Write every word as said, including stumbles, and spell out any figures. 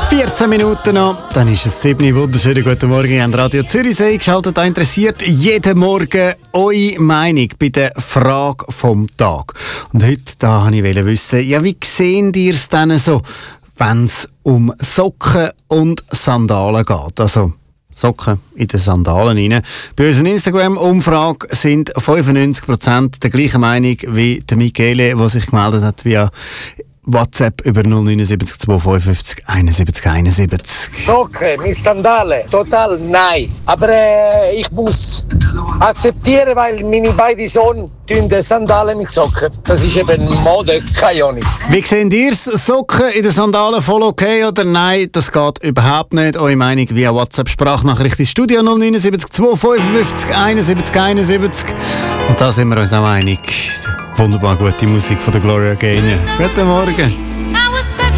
vierzehn Minuten noch, dann ist es sieben Uhr. Wunderschönen guten Morgen, ihr habt Radio Zürichsee eingeschaltet. Da interessiert jeden Morgen eure Meinung bei der Frage vom Tag. Und heute da wollte ich wissen, ja, wie seht ihr es denn so, wenn es um Socken und Sandalen geht? Also Socken in den Sandalen rein. Bei unserer Instagram-Umfrage sind fünfundneunzig Prozent der gleichen Meinung wie der Michele, der sich gemeldet hat via WhatsApp über null neun sieben zwei fünf fünf eins sieben eins sieben. Socken mit Sandalen, total nein. Aber äh, ich muss akzeptieren, weil meine beiden Söhne tun Sandalen mit Socken. Das ist eben Mode, keine Ahnung. Wie seht ihr es? Socken in den Sandalen voll okay oder nein? Das geht überhaupt nicht. Eure Meinung via WhatsApp-Sprachnachricht ins Studio null neun sieben zwei fünf fünf eins sieben eins sieben. Und da sind wir uns auch einig. Wunderbar gute Musik von der Gloria Gaynor. Guten Morgen.